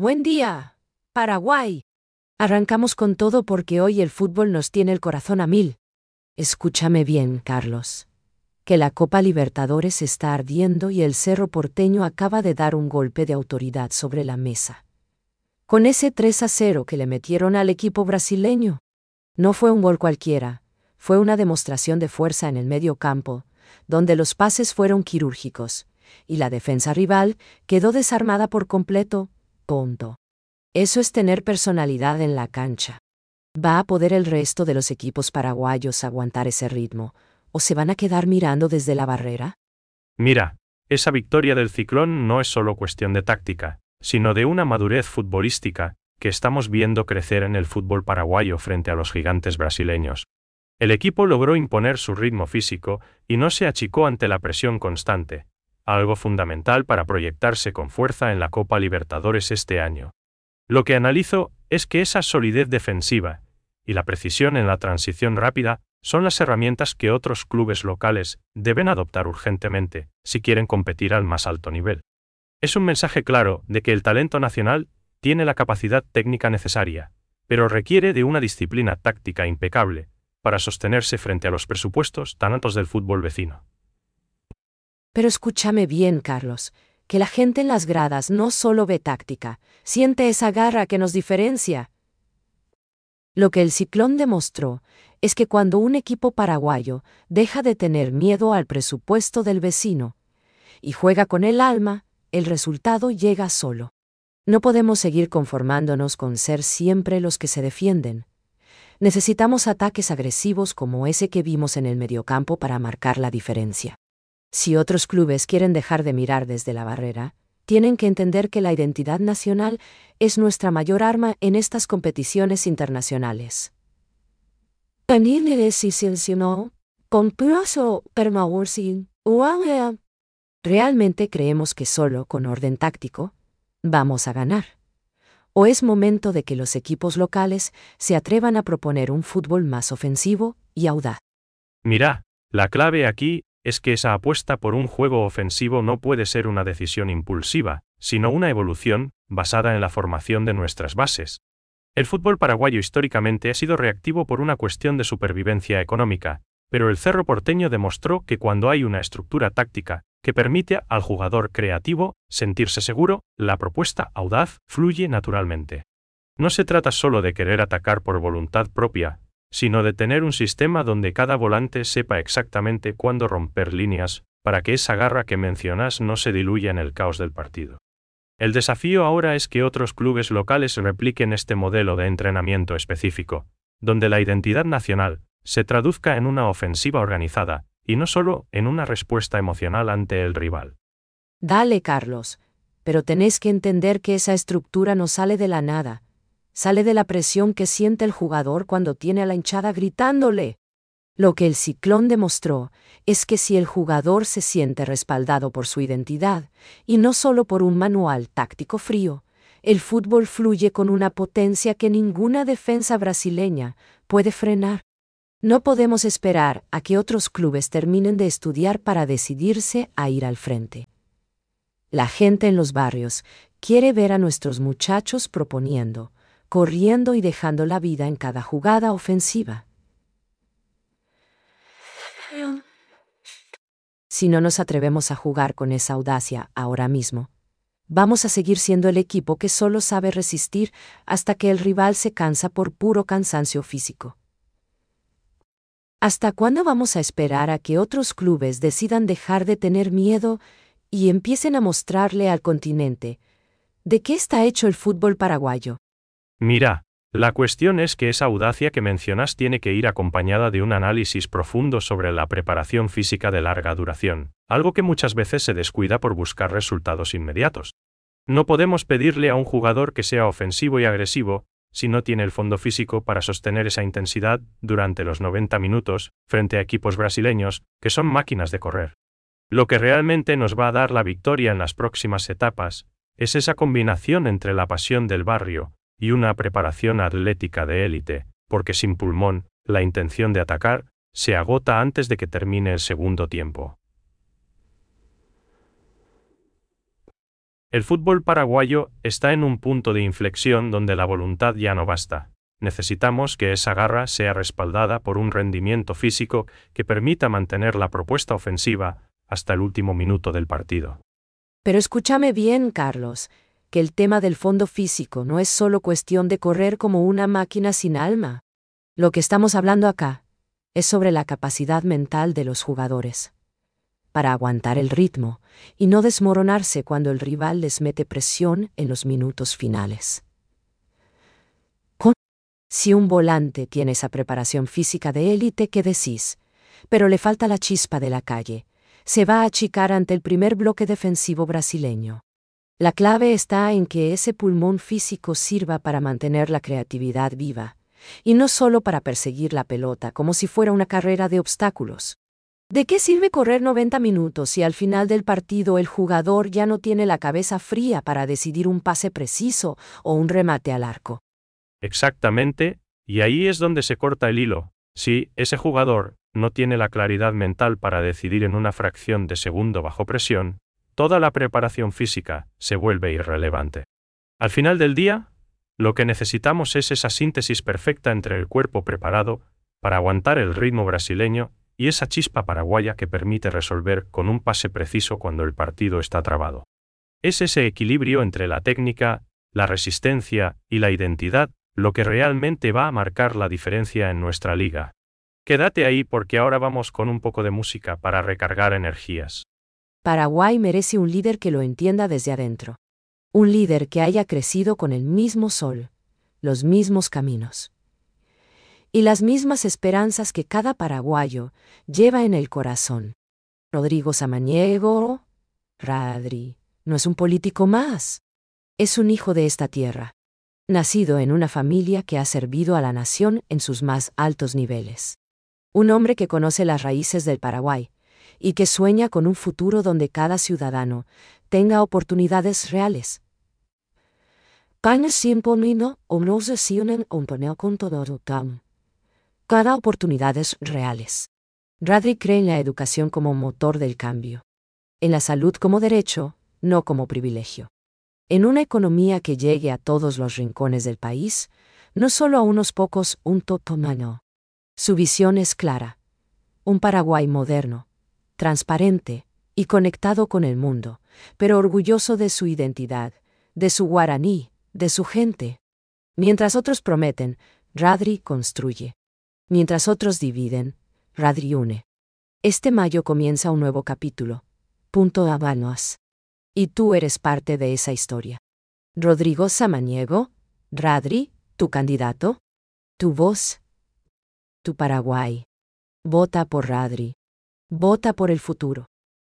Buen día, Paraguay. Arrancamos con todo porque hoy el fútbol nos tiene el corazón a mil. Escúchame bien, Carlos. Que la Copa Libertadores está ardiendo y el Cerro Porteño acaba de dar un golpe de autoridad sobre la mesa. Con ese 3-0 que le metieron al equipo brasileño. No fue un gol cualquiera, fue una demostración de fuerza en el medio campo, donde los pases fueron quirúrgicos, y la defensa rival quedó desarmada por completo. Punto. Eso es tener personalidad en la cancha. ¿Va a poder el resto de los equipos paraguayos aguantar ese ritmo, o se van a quedar mirando desde la barrera? Mira, esa victoria del Ciclón no es solo cuestión de táctica, sino de una madurez futbolística que estamos viendo crecer en el fútbol paraguayo frente a los gigantes brasileños. El equipo logró imponer su ritmo físico y no se achicó ante la presión constante, algo fundamental para proyectarse con fuerza en la Copa Libertadores este año. Lo que analizo es que esa solidez defensiva y la precisión en la transición rápida son las herramientas que otros clubes locales deben adoptar urgentemente si quieren competir al más alto nivel. Es un mensaje claro de que el talento nacional tiene la capacidad técnica necesaria, pero requiere de una disciplina táctica impecable para sostenerse frente a los presupuestos tan altos del fútbol vecino. Pero escúchame bien, Carlos, que la gente en las gradas no solo ve táctica, siente esa garra que nos diferencia. Lo que el Ciclón demostró es que cuando un equipo paraguayo deja de tener miedo al presupuesto del vecino y juega con el alma, el resultado llega solo. No podemos seguir conformándonos con ser siempre los que se defienden. Necesitamos ataques agresivos como ese que vimos en el mediocampo para marcar la diferencia. Si otros clubes quieren dejar de mirar desde la barrera, tienen que entender que la identidad nacional es nuestra mayor arma en estas competiciones internacionales. ¿Realmente creemos que solo con orden táctico vamos a ganar? ¿O es momento de que los equipos locales se atrevan a proponer un fútbol más ofensivo y audaz? Mira, la clave aquí es que esa apuesta por un juego ofensivo no puede ser una decisión impulsiva, sino una evolución basada en la formación de nuestras bases. El fútbol paraguayo históricamente ha sido reactivo por una cuestión de supervivencia económica, pero el Cerro Porteño demostró que cuando hay una estructura táctica que permite al jugador creativo sentirse seguro, la propuesta audaz fluye naturalmente. No se trata solo de querer atacar por voluntad propia, sino de tener un sistema donde cada volante sepa exactamente cuándo romper líneas, para que esa garra que mencionas no se diluya en el caos del partido. El desafío ahora es que otros clubes locales repliquen este modelo de entrenamiento específico, donde la identidad nacional se traduzca en una ofensiva organizada, y no solo en una respuesta emocional ante el rival. Dale, Carlos, pero tenés que entender que esa estructura no sale de la nada. Sale de la presión que siente el jugador cuando tiene a la hinchada gritándole. Lo que el Ciclón demostró es que si el jugador se siente respaldado por su identidad, y no solo por un manual táctico frío, el fútbol fluye con una potencia que ninguna defensa brasileña puede frenar. No podemos esperar a que otros clubes terminen de estudiar para decidirse a ir al frente. La gente en los barrios quiere ver a nuestros muchachos proponiendo, corriendo y dejando la vida en cada jugada ofensiva. Si no nos atrevemos a jugar con esa audacia ahora mismo, vamos a seguir siendo el equipo que solo sabe resistir hasta que el rival se cansa por puro cansancio físico. ¿Hasta cuándo vamos a esperar a que otros clubes decidan dejar de tener miedo y empiecen a mostrarle al continente de qué está hecho el fútbol paraguayo? Mira, la cuestión es que esa audacia que mencionas tiene que ir acompañada de un análisis profundo sobre la preparación física de larga duración, algo que muchas veces se descuida por buscar resultados inmediatos. No podemos pedirle a un jugador que sea ofensivo y agresivo si no tiene el fondo físico para sostener esa intensidad durante los 90 minutos frente a equipos brasileños que son máquinas de correr. Lo que realmente nos va a dar la victoria en las próximas etapas es esa combinación entre la pasión del barrio y una preparación atlética de élite, porque sin pulmón, la intención de atacar se agota antes de que termine el segundo tiempo. El fútbol paraguayo está en un punto de inflexión donde la voluntad ya no basta. Necesitamos que esa garra sea respaldada por un rendimiento físico que permita mantener la propuesta ofensiva hasta el último minuto del partido. Pero escúchame bien, Carlos, que el tema del fondo físico no es solo cuestión de correr como una máquina sin alma. Lo que estamos hablando acá es sobre la capacidad mental de los jugadores para aguantar el ritmo y no desmoronarse cuando el rival les mete presión en los minutos finales. Si un volante tiene esa preparación física de élite que decís, pero le falta la chispa de la calle, se va a achicar ante el primer bloque defensivo brasileño. La clave está en que ese pulmón físico sirva para mantener la creatividad viva, y no solo para perseguir la pelota como si fuera una carrera de obstáculos. ¿De qué sirve correr 90 minutos si al final del partido el jugador ya no tiene la cabeza fría para decidir un pase preciso o un remate al arco? Exactamente, y ahí es donde se corta el hilo. Si ese jugador no tiene la claridad mental para decidir en una fracción de segundo bajo presión, toda la preparación física se vuelve irrelevante. Al final del día, lo que necesitamos es esa síntesis perfecta entre el cuerpo preparado para aguantar el ritmo brasileño y esa chispa paraguaya que permite resolver con un pase preciso cuando el partido está trabado. Es ese equilibrio entre la técnica, la resistencia y la identidad lo que realmente va a marcar la diferencia en nuestra liga. Quédate ahí porque ahora vamos con un poco de música para recargar energías. Paraguay merece un líder que lo entienda desde adentro. Un líder que haya crecido con el mismo sol, los mismos caminos y las mismas esperanzas que cada paraguayo lleva en el corazón. Rodrigo Samaniego, Radri, no es un político más. Es un hijo de esta tierra, nacido en una familia que ha servido a la nación en sus más altos niveles. Un hombre que conoce las raíces del Paraguay y que sueña con un futuro donde cada ciudadano tenga oportunidades reales. Cada oportunidades reales. Radri cree en la educación como motor del cambio. En la salud como derecho, no como privilegio. En una economía que llegue a todos los rincones del país, no solo a unos pocos, un totomano. Su visión es clara. Un Paraguay moderno, transparente y conectado con el mundo, pero orgulloso de su identidad, de su guaraní, de su gente. Mientras otros prometen, Radri construye. Mientras otros dividen, Radri une. Este mayo comienza un nuevo capítulo. Punto Habanos. Y tú eres parte de esa historia. Rodrigo Samaniego, Radri, tu candidato, tu voz, tu Paraguay. Vota por Radri. Vota por el futuro.